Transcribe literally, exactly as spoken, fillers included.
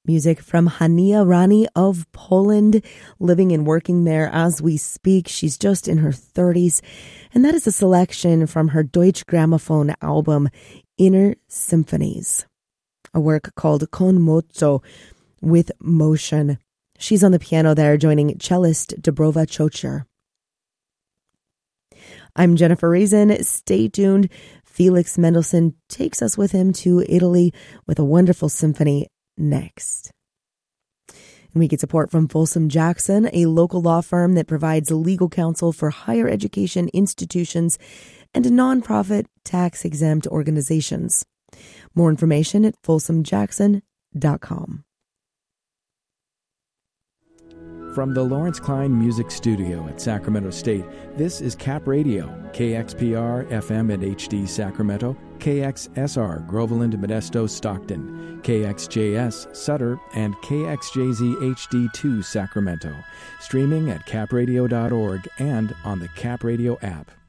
Music from Hania Rani of Poland, living and working there as we speak. She's just in her thirties. And that is a selection from her Deutsche Grammophon album, Inner Symphonies, a work called Con Mozzo, with motion. She's on the piano there, joining cellist Dobrova Chocher. I'm Jennifer Reason. Stay tuned. Felix Mendelssohn takes us with him to Italy with a wonderful symphony next. And we get support from Folsom Jackson, a local law firm that provides legal counsel for higher education institutions and nonprofit tax-exempt organizations. More information at folsom jackson dot com. From the Lawrence Klein Music Studio at Sacramento State, this is Cap Radio, K X P R F M at H D Sacramento, K X S R Groveland, Modesto, Stockton, K X J S Sutter, and K X J Z H D two Sacramento. Streaming at cap radio dot org and on the Cap Radio app.